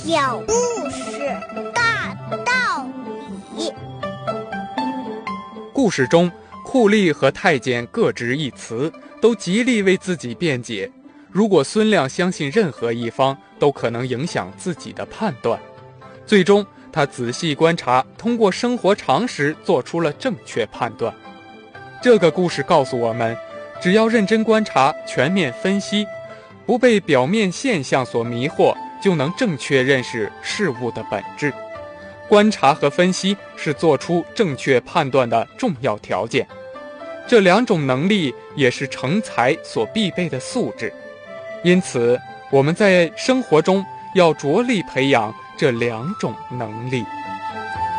小故事大道理。 故事中，酷吏和太监各执一词，都极力为自己辩解。如果孙亮相信任何一方，都可能影响自己的判断。最终，他仔细观察，通过生活常识做出了正确判断。这个故事告诉我们，只要认真观察、全面分析，不被表面现象所迷惑，就能正确认识事物的本质。观察和分析是做出正确判断的重要条件，这两种能力也是成才所必备的素质。因此，我们在生活中要着力培养这两种能力。